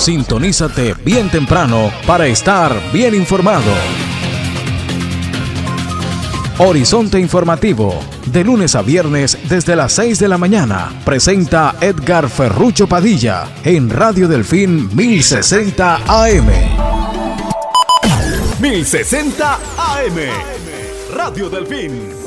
Sintonízate bien temprano para estar bien informado. Horizonte Informativo, de lunes a viernes desde las 6 de la mañana, presenta Edgar Ferrucho Padilla en Radio Delfín 1060 AM. 1060 AM, Radio Delfín.